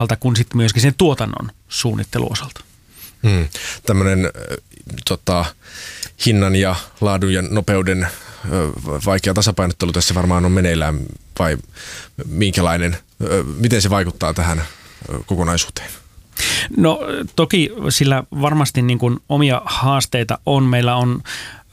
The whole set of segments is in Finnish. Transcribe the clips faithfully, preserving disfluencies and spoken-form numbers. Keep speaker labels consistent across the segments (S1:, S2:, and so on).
S1: kuin sitten myöskin sen tuotannon suunnitteluosalta.
S2: Hmm. Tämmöinen tota, hinnan ja laadun ja nopeuden vaikea tasapainottelu tässä varmaan on meneillään, vai minkälainen, miten se vaikuttaa tähän kokonaisuuteen?
S1: No toki sillä varmasti niin kuin omia haasteita on. Meillä on,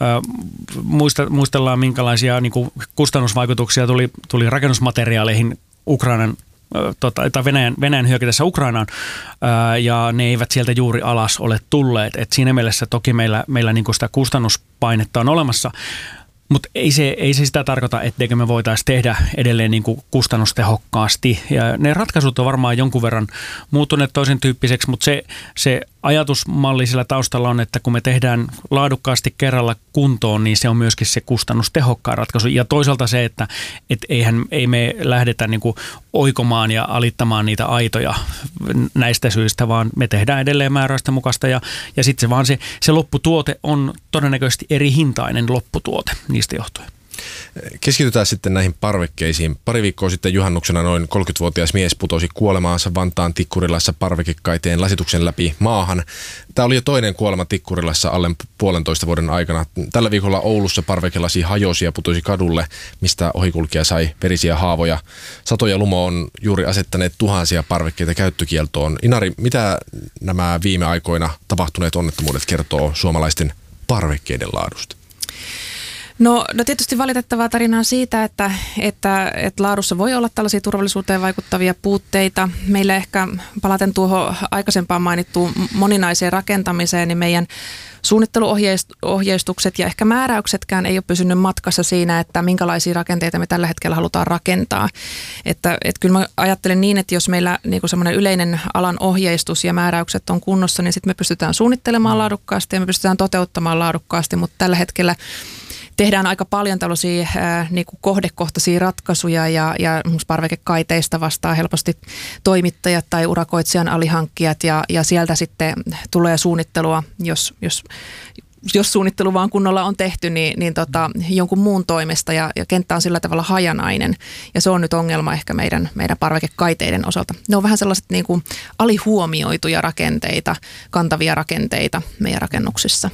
S1: muista, muistellaan minkälaisia niin kuin kustannusvaikutuksia tuli, tuli rakennusmateriaaleihin Ukrainan Tota, tai Venäjän, Venäjän hyökätessä Ukrainaan, ää, ja ne eivät sieltä juuri alas ole tulleet. Et siinä mielessä toki meillä, meillä niinku sitä kustannuspainetta on olemassa, mutta ei se, ei se sitä tarkoita, etteikö me voitaisiin tehdä edelleen niinku kustannustehokkaasti. Ja ne ratkaisut on varmaan jonkun verran muuttuneet toisen tyyppiseksi, mutta se, se ajatusmalli sillä taustalla on, että kun me tehdään laadukkaasti kerralla kuntoon, niin se on myöskin se kustannustehokkaan ratkaisu. Ja toisaalta se, että et eihän, ei me lähdetä niinku oikomaan ja alittamaan niitä aitoja näistä syistä, vaan me tehdään edelleen määräysten mukaista. Ja, ja sitten se vaan se, se lopputuote on todennäköisesti eri hintainen lopputuote niistä johtuen.
S2: Keskitytään sitten näihin parvekkeisiin. Pari viikkoa sitten juhannuksena noin kolmekymmentävuotias mies putosi kuolemaansa Vantaan Tikkurilassa parvekekaiteen lasituksen läpi maahan. Tämä oli jo toinen kuolema Tikkurilassa alle puolentoista vuoden aikana. Tällä viikolla Oulussa parvekelasi hajosi ja putosi kadulle, mistä ohikulkija sai verisiä haavoja. Sato ja Lumo on juuri asettaneet tuhansia parvekkeita käyttökieltoon. Inari, mitä nämä viime aikoina tapahtuneet onnettomuudet kertoo suomalaisten parvekkeiden laadusta?
S3: No, no tietysti valitettavaa tarinaa siitä, että, että, että laadussa voi olla tällaisia turvallisuuteen vaikuttavia puutteita. Meillä ehkä, palaten tuohon aikaisempaan mainittuun moninaiseen rakentamiseen, niin meidän suunnitteluohjeistukset ja ehkä määräyksetkään ei ole pysynyt matkassa siinä, että minkälaisia rakenteita me tällä hetkellä halutaan rakentaa. Että, että kyllä mä ajattelen niin, että jos meillä niin kuin semmoinen yleinen alan ohjeistus ja määräykset on kunnossa, niin sitten me pystytään suunnittelemaan laadukkaasti ja me pystytään toteuttamaan laadukkaasti, mutta tällä hetkellä tehdään aika paljon tällaisia ää, niin kuin kohdekohtaisia ratkaisuja ja, ja parvekekaiteista vastaa helposti toimittajat tai urakoitsijan alihankkijat ja, ja sieltä sitten tulee suunnittelua, jos, jos, jos suunnittelu vaan kunnolla on tehty, niin, niin tota, jonkun muun toimesta ja, ja kenttä on sillä tavalla hajanainen ja se on nyt ongelma ehkä meidän, meidän parvekekaiteiden osalta. Ne on vähän sellaiset niin kuin alihuomioituja rakenteita, kantavia rakenteita meidän rakennuksissa.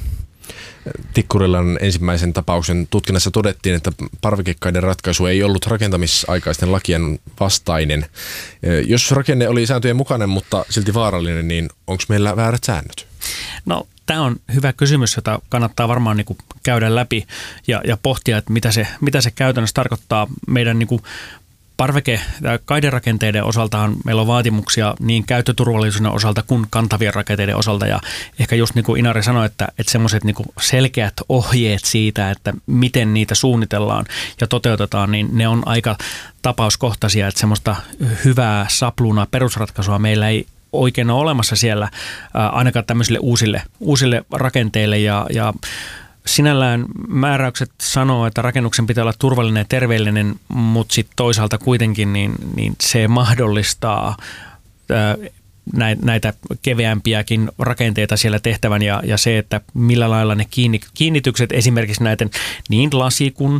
S2: Tikkurilan ensimmäisen tapauksen tutkinnassa todettiin, että parvekekaiden ratkaisu ei ollut rakentamisaikaisten lakien vastainen. Jos rakenne oli sääntöjen mukainen, mutta silti vaarallinen, niin onko meillä väärät säännöt? No,
S1: tämä on hyvä kysymys, jota kannattaa varmaan niin kuin käydä läpi ja, ja pohtia, että mitä se, mitä se käytännössä tarkoittaa meidän niin kuin parveke- ja kaiderakenteiden osaltahan meillä on vaatimuksia niin käyttöturvallisuuden osalta kuin kantavien rakenteiden osalta ja ehkä just niin kuin Inari sanoi, että, että semmoiset niin kuin selkeät ohjeet siitä, että miten niitä suunnitellaan ja toteutetaan, niin ne on aika tapauskohtaisia, että semmoista hyvää sapluna perusratkaisua meillä ei oikein ole olemassa siellä ää, ainakaan tämmöisille uusille, uusille rakenteille ja, ja sinällään määräykset sanoo, että rakennuksen pitää olla turvallinen ja terveellinen, mutta sitten toisaalta kuitenkin niin, niin se mahdollistaa ää, näitä keveämpiäkin rakenteita siellä tehtävän ja, ja se, että millä lailla ne kiinni, kiinnitykset esimerkiksi näiden niin lasi- kuin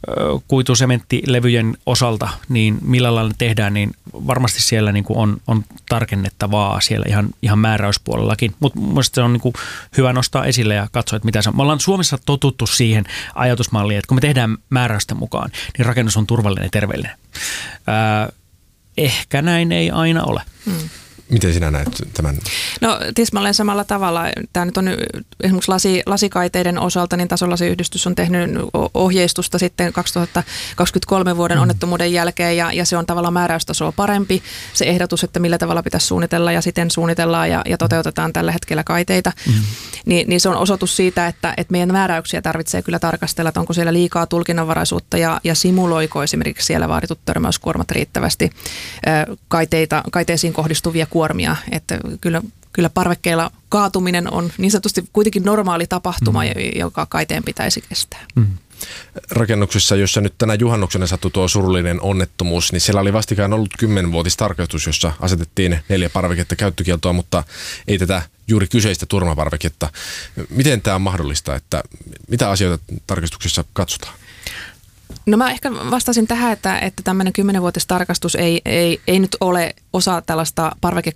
S1: kuitusementtilevyjen osalta, niin millä lailla ne tehdään, niin varmasti siellä niin kuin on, on tarkennettavaa siellä ihan, ihan määräyspuolellakin. Mutta mielestäni se on niin kuin hyvä nostaa esille ja katsoa, että mitä se on. Me ollaan Suomessa totuttu siihen ajatusmalliin, että kun me tehdään määräysten mukaan, niin rakennus on turvallinen ja terveellinen. Ää, ehkä näin ei aina ole.
S3: Hmm.
S2: Miten sinä näet tämän?
S3: No tismalleen samalla tavalla. Tämä nyt on esimerkiksi lasi, lasikaiteiden osalta, niin Tasolasiyhdistys on tehnyt ohjeistusta sitten kaksituhattakaksikymmentäkolme vuoden mm. onnettomuuden jälkeen ja, ja se on tavallaan määräystasoa parempi. Se ehdotus, että millä tavalla pitäisi suunnitella ja sitten suunnitellaan ja, ja toteutetaan tällä hetkellä kaiteita, mm. niin, niin se on osoitus siitä, että, että meidän määräyksiä tarvitsee kyllä tarkastella, että onko siellä liikaa tulkinnanvaraisuutta ja, ja simuloiko esimerkiksi siellä vaaditut törmäyskuormat riittävästi kaiteita, kaiteisiin kohdistuvia kuormia, että kyllä, kyllä parvekkeilla kaatuminen on niin sanotusti kuitenkin normaali tapahtuma, mm. joka kaiteen pitäisi kestää. Mm.
S2: Rakennuksessa, jossa nyt tänä juhannuksena sattui tuo surullinen onnettomuus, niin siellä oli vastikään ollut kymmenvuotistarkastus, jossa asetettiin neljä parveketta käyttökieltoa, mutta ei tätä juuri kyseistä turmaparveketta. Miten tämä on mahdollista, että mitä asioita tarkastuksessa katsotaan?
S3: No mä ehkä vastasin tähän, että, että tämmöinen kymmenvuotistarkastus ei, ei, ei nyt ole osa tällaista